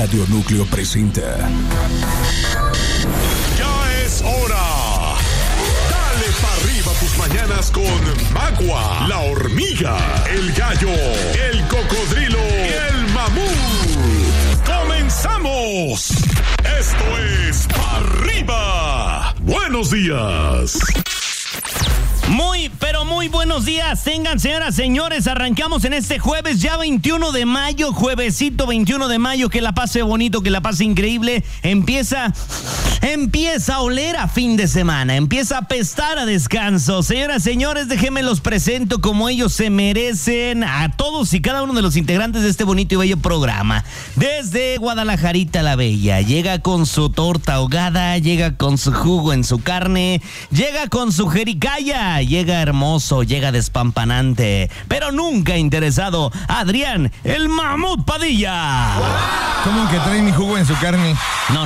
Radio Núcleo presenta. Ya es hora. Dale pa' arriba tus mañanas con Magua, la hormiga, el gallo, el cocodrilo y el mamut. ¡Comenzamos! Esto es Pa' Arriba. Buenos días. Muy buenos días, tengan señoras, señores, arrancamos en este jueves ya 21 de mayo, juevesito 21 de mayo, que la pase bonito, que la pase increíble, empieza a oler a fin de semana, empieza a apestar a descanso. Señoras, señores, déjenme los presento como ellos se merecen a todos y cada uno de los integrantes de este bonito y bello programa. Desde Guadalajarita la Bella, llega con su torta ahogada, llega con su jugo en su carne, llega con su jericaya, llega hermoso, llega despampanante, pero nunca interesado, Adrián, el mamut Padilla. ¿Cómo que trae mi jugo en su carne? No,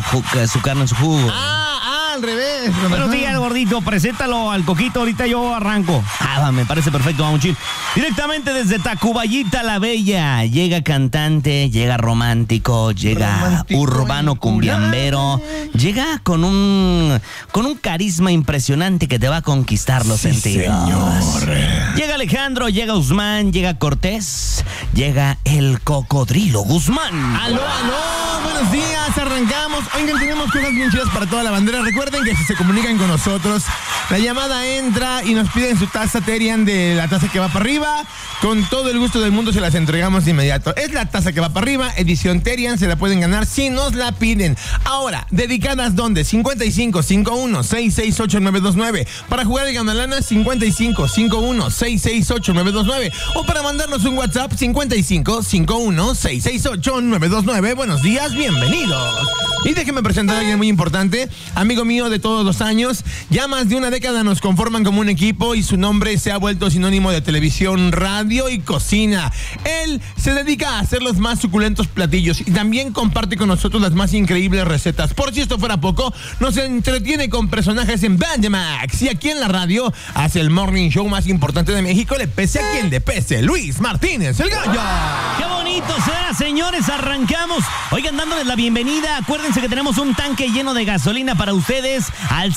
su carne en su jugo. Al revés. Buenos días, gordito, preséntalo al Coquito, ahorita yo arranco. Me parece perfecto, Mamuchín. Directamente desde Tacubayita la Bella, llega cantante, llega romántico, llega urbano cumbiambero, llega con un carisma impresionante que te va a conquistar los sentidos. Señor. Llega Alejandro, llega Guzmán, llega Cortés, llega el cocodrilo Guzmán. ¡Aló! Buenos días, arrancamos. Oigan, tenemos cosas bien chidas para toda la bandera. Recuerden que si se comunican con nosotros, la llamada entra y nos piden su taza Terian de la taza que va para arriba. Con todo el gusto del mundo se las entregamos de inmediato. Es la taza que va para arriba, edición Terian, se la pueden ganar si nos la piden. Ahora, dedicadas ¿dónde? 55 51 668 929. Para jugar de Ganalana, 55 51 668 929. O para mandarnos un WhatsApp, 55 51 668 929. Buenos días, bienvenidos. Y déjenme presentar a alguien muy importante, amigo mío de todos los años. Ya más de una década nos conforman como un equipo y su nombre se ha vuelto sinónimo de televisión, radio y cocina. Él se dedica a hacer los más suculentos platillos y también comparte con nosotros las más increíbles recetas. Por si esto fuera poco, nos entretiene con personajes en Bandemax y aquí en la radio hace el morning show más importante de México, le pese a quien le pese. Luis Martínez, el gallo. ¡Qué bonito, señores! Arrancamos. Oigan, dándoles la bienvenida. Acuérdense que tenemos un tanque lleno de gasolina para ustedes al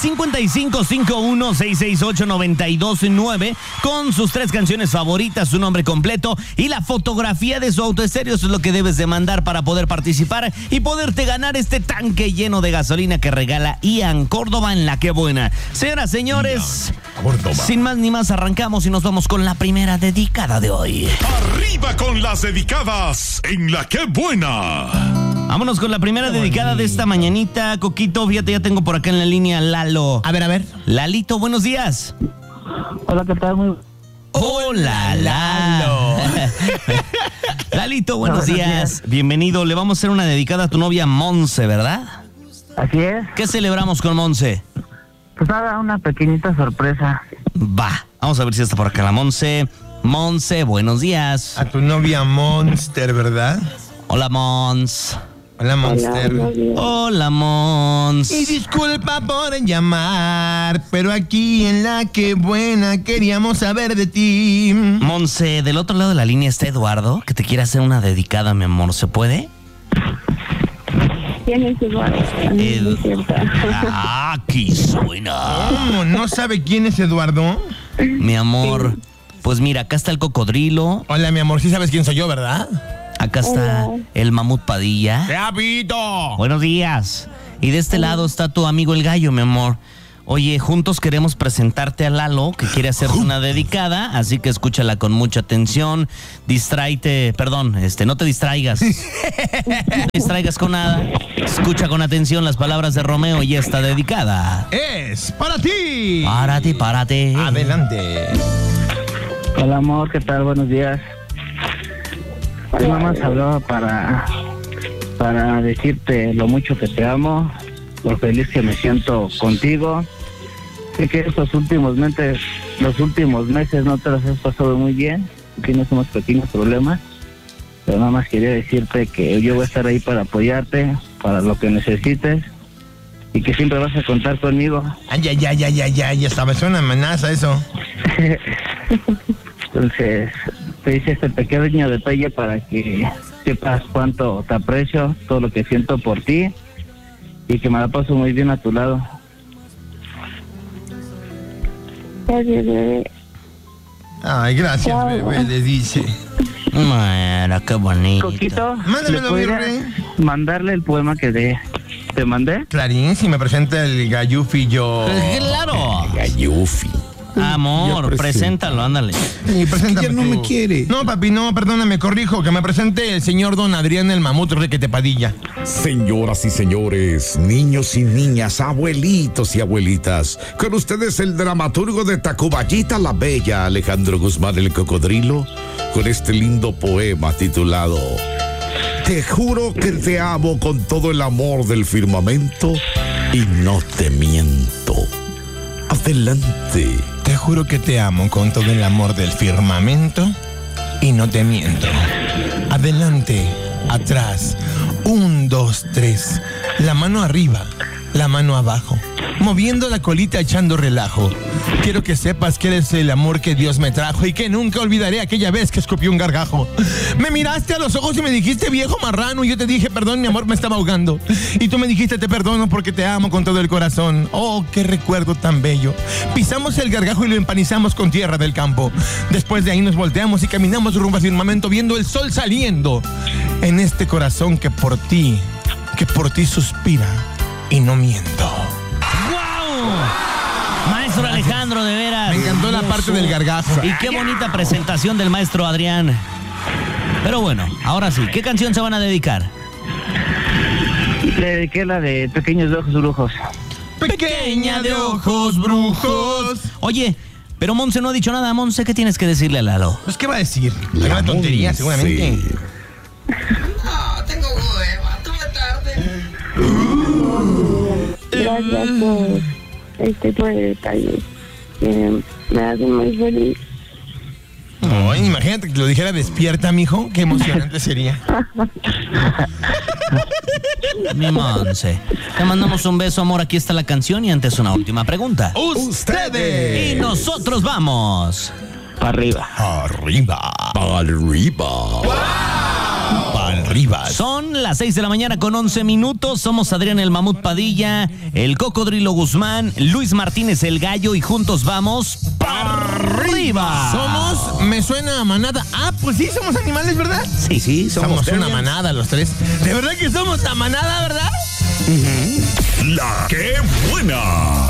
5551-668-929 con sus 3 canciones favoritas, su nombre completo y la fotografía de su autoestéreo. Eso es lo que debes de mandar para poder participar y poderte ganar este tanque lleno de gasolina que regala Ian Córdoba en La Qué Buena. Señoras, señores, sin más ni más arrancamos y nos vamos con la primera dedicada de hoy. Arriba con las dedicadas en La Qué Buena. Vámonos con la primera dedicada de esta mañanita, Coquito. Fíjate, ya tengo por acá en la línea Lalo. A ver. Lalito, buenos días. Hola, ¿qué tal? Hola, Lalo. Lalito, buenos días. Bienvenido. Le vamos a hacer una dedicada a tu novia Monse, ¿verdad? Así es. ¿Qué celebramos con Monse? Pues nada, una pequeñita sorpresa. Va, vamos a ver si está por acá la Monse. Monse, buenos días. A tu novia Monster, ¿verdad? Hola, Mons. Hola, Monster. Hola, Mons. Y disculpa por llamar, pero aquí en La Qué Buena queríamos saber de ti. Monse, del otro lado de la línea está Eduardo, que te quiere hacer una dedicada, mi amor. ¿Se puede? ¿Quién es Eduardo? Aquí suena. ¿Cómo? ¿No sabe quién es Eduardo? Mi amor, pues mira, acá está el cocodrilo. Hola, mi amor, sí sabes quién soy yo, ¿verdad? Acá está el mamut Padilla. ¡Rapito! Buenos días. Y de este lado está tu amigo el gallo, mi amor. Oye, juntos queremos presentarte a Lalo, que quiere hacerte una dedicada, así que escúchala con mucha atención. No te distraigas. No te distraigas con nada. Escucha con atención las palabras de Romeo y esta dedicada. Es para ti. Párate. Adelante. Hola, amor, ¿qué tal? Buenos días. Mi mamá se hablaba para decirte lo mucho que te amo, lo feliz que me siento contigo. Sé que los últimos meses no te los has pasado muy bien, tienes unos pequeños problemas, pero nada más quería decirte que yo voy a estar ahí para apoyarte, para lo que necesites, y que siempre vas a contar conmigo. Ya estaba, es una amenaza eso. Entonces, te hice este pequeño detalle para que sepas cuánto te aprecio, todo lo que siento por ti y que me la paso muy bien a tu lado. Gracias, bebé. Ay, gracias, Chao. bebé, le dice. Mira, qué bonito. Coquito, Mándamelo, ¿le podría mi rey? mandarle el poema que te mandé? Clarín, si me presenta el gallufillo. Claro. Gayufi. Amor, Ya preséntalo, ándale. Sí, preséntame Ya no tú. me quiere. No, papi, no, perdóname, corrijo. Que me presente el señor don Adrián el Mamut Requete Padilla. Señoras y señores, niños y niñas, abuelitos y abuelitas, con ustedes el dramaturgo de Tacubayita la Bella, Alejandro Guzmán el Cocodrilo, con este lindo poema titulado Te juro que te amo con todo el amor del firmamento y no te miento. Adelante. Te juro que te amo con todo el amor del firmamento y no te miento. Adelante, atrás, 1, 2, 3. La mano arriba, la mano abajo, moviendo la colita echando relajo. Quiero que sepas que eres el amor que Dios me trajo y que nunca olvidaré aquella vez que escupí un gargajo. Me miraste a los ojos y me dijiste viejo marrano y yo te dije perdón, mi amor, me estaba ahogando. Y tú me dijiste te perdono porque te amo con todo el corazón. Oh, qué recuerdo tan bello. Pisamos el gargajo y lo empanizamos con tierra del campo. Después de ahí nos volteamos y caminamos rumbo al firmamento viendo el sol saliendo en este corazón que por ti suspira y no miento. ¡Guau! Maestro Alejandro, de veras. Me encantó la parte del gargajo. Y qué bonita presentación del maestro Adrián. Pero bueno, ahora sí, ¿qué canción se van a dedicar? Le dediqué la de Pequeños de Ojos Brujos. Pequeña de ojos brujos. Oye, pero Monse no ha dicho nada. Monse, ¿qué tienes que decirle a Lalo? Pues, ¿qué va a decir? Una tontería, seguramente. Sí. Gracias por el detalle. Me hace muy feliz. Ay, imagínate que lo dijera despierta, mijo. Qué emocionante sería. Mi Monse. Te mandamos un beso, amor. Aquí está la canción y antes una última pregunta. ¡Ustedes! Y nosotros vamos. Para arriba. Arriba. Arriba. Arriba. Son las 6 de la mañana con 11 minutos. Somos Adrián el Mamut Padilla, el Cocodrilo Guzmán, Luis Martínez el Gallo y juntos vamos para arriba. Somos, me suena a manada. Ah, pues sí, somos animales, ¿verdad? Sí, Somos una manada los tres. ¿De verdad que somos la manada, verdad? La que buena.